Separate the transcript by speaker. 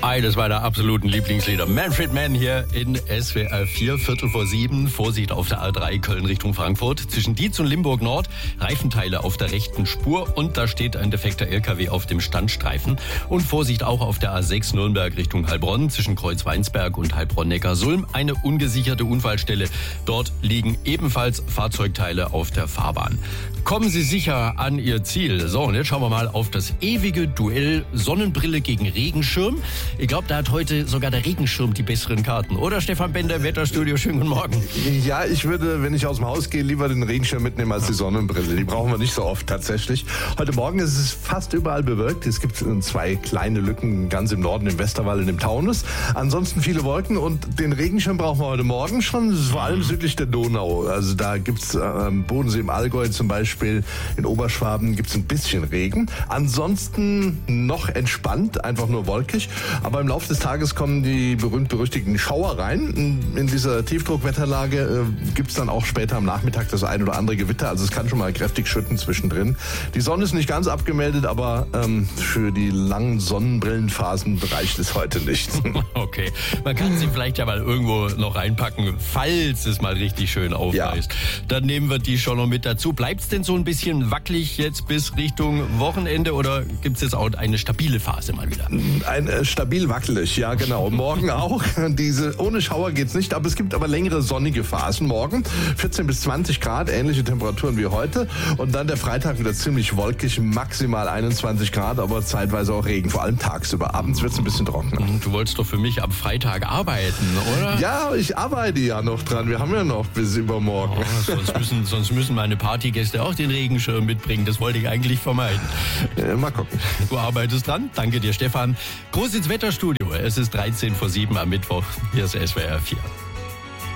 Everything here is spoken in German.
Speaker 1: Eines meiner absoluten Lieblingslieder. Manfred Mann hier in SWR 4, 6:45. Vorsicht auf der A3 Köln Richtung Frankfurt. Zwischen Dietz und Limburg Nord. Reifenteile auf der rechten Spur. Und da steht ein defekter LKW auf dem Standstreifen. Und Vorsicht auch auf der A6 Nürnberg Richtung Heilbronn. Zwischen Kreuzweinsberg und Heilbronn-Neckarsulm. Eine ungesicherte Unfallstelle. Dort liegen ebenfalls Fahrzeugteile auf der Fahrbahn. Kommen Sie sicher an Ihr Ziel. So, und jetzt schauen wir mal auf das ewige Duell Sonnenbrille gegen Regenschirm. Ich glaube, da hat heute sogar der Regenschirm die besseren Karten. Oder, Stefan Bender, Wetterstudio, schönen guten Morgen.
Speaker 2: Ja, ich würde, wenn ich aus dem Haus gehe, lieber den Regenschirm mitnehmen als die Sonnenbrille. Die brauchen wir nicht so oft tatsächlich. Heute Morgen ist es fast überall bewölkt. Es gibt 2 kleine Lücken ganz im Norden, im Westerwald und im Taunus. Ansonsten viele Wolken und den Regenschirm brauchen wir heute Morgen schon, vor allem südlich der Donau. Also da gibt's am Bodensee im Allgäu zum Beispiel, in Oberschwaben gibt's ein bisschen Regen. Ansonsten noch entspannt, einfach nur wolkig. Aber im Laufe des Tages kommen die berühmt-berüchtigten Schauer rein. In dieser Tiefdruckwetterlage gibt's dann auch später am Nachmittag das ein oder andere Gewitter. Also es kann schon mal kräftig schütten zwischendrin. Die Sonne ist nicht ganz abgemeldet, aber für die langen Sonnenbrillenphasen reicht es heute nicht.
Speaker 1: Okay, man kann sie vielleicht ja mal irgendwo noch reinpacken, falls es mal richtig schön aufreißt. Ja. Dann nehmen wir die schon noch mit dazu. Bleibt's denn so ein bisschen wackelig jetzt bis Richtung Wochenende oder gibt's jetzt auch eine stabile Phase mal wieder?
Speaker 2: Stabil wackelig, ja genau. Morgen auch. Ohne Schauer geht's nicht, aber es gibt aber längere sonnige Phasen morgen. 14 bis 20 Grad, ähnliche Temperaturen wie heute. Und dann der Freitag wieder ziemlich wolkig, maximal 21 Grad, aber zeitweise auch Regen, vor allem tagsüber. Abends wird's ein bisschen trockener.
Speaker 1: Du wolltest doch für mich am Freitag arbeiten, oder?
Speaker 2: Ja, ich arbeite ja noch dran. Wir haben ja noch bis übermorgen.
Speaker 1: Sonst müssen meine Partygäste auch den Regenschirm mitbringen. Das wollte ich eigentlich vermeiden.
Speaker 2: Mal gucken.
Speaker 1: Du arbeitest dran. Danke dir, Stefan. Groß ins Wetterstudio. Es ist 6:13 am Mittwoch. Hier ist SWR 4.